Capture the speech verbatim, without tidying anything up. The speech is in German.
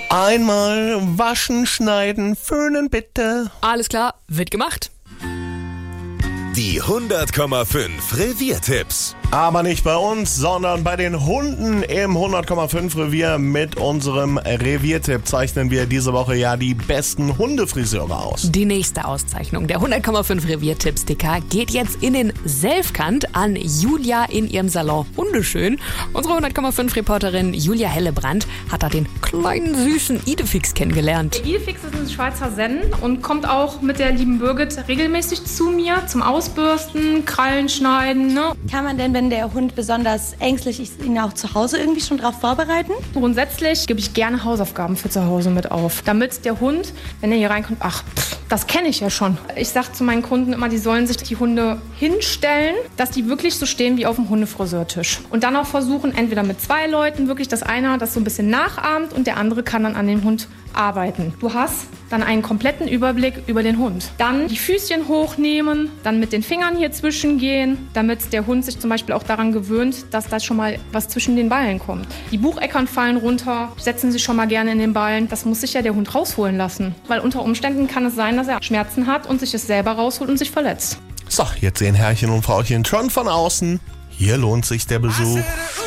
Einmal waschen, schneiden, föhnen bitte. Alles klar, wird gemacht. Die hundert Komma fünf Reviertipps. Aber nicht bei uns, sondern bei den Hunden im hundert Komma fünf Revier. Mit unserem Reviertipp zeichnen wir diese Woche ja die besten Hundefriseure aus. Die nächste Auszeichnung der hundert Komma fünf Reviertipps-Sticker geht jetzt in den Selfkant an Julia in ihrem Salon Hundeschön. Unsere hundert Komma fünf Reporterin Julia Hellebrand hat da den kleinen, süßen Idefix kennengelernt. Der Idefix ist ein Schweizer Sennen und kommt auch mit der lieben Birgit regelmäßig zu mir zum Ausbürsten, Krallen schneiden. Ne? Kann man denn, wenn der Hund besonders ängstlich ist, ihn auch zu Hause irgendwie schon darauf vorbereiten? Grundsätzlich gebe ich gerne Hausaufgaben für zu Hause mit auf, damit der Hund, wenn er hier reinkommt, ach, pff, das kenne ich ja schon. Ich sage zu meinen Kunden immer, die sollen sich die Hunde hinstellen, dass die wirklich so stehen wie auf dem Hundefriseurtisch. Und dann auch versuchen, entweder mit zwei Leuten wirklich, dass einer das so ein bisschen nachahmt und der andere kann dann an dem Hund arbeiten. Du hast dann einen kompletten Überblick über den Hund. Dann die Füßchen hochnehmen, dann mit den Fingern hier zwischengehen, damit der Hund sich zum Beispiel auch daran gewöhnt, dass da schon mal was zwischen den Ballen kommt. Die Bucheckern fallen runter, setzen sich schon mal gerne in den Ballen. Das muss sich ja der Hund rausholen lassen. Weil unter Umständen kann es sein, dass er Schmerzen hat und sich es selber rausholt und sich verletzt. So, jetzt sehen Herrchen und Frauchen schon von außen. Hier lohnt sich der Besuch.